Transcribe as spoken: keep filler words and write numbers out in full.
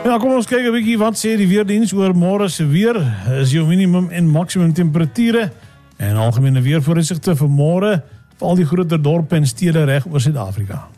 Nou, kom ons kyk 'n bietjie wat sê die weerdiens oor môre se weer. Is jou minimum en maksimum temperature en algemene weervooruitsigte vir môre vir al die groter dorpe en stede reg oor Suid-Afrika.